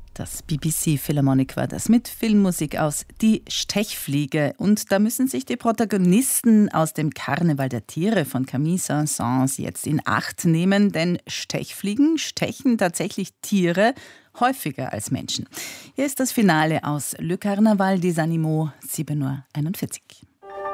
Das BBC Philharmonic war das mit Filmmusik aus Die Stechfliege. Und da müssen sich die Protagonisten aus dem Karneval der Tiere von Camille Saint-Saëns jetzt in Acht nehmen, denn Stechfliegen stechen tatsächlich Tiere häufiger als Menschen. Hier ist das Finale aus Le Carnaval des Animaux, 7:41 Uhr.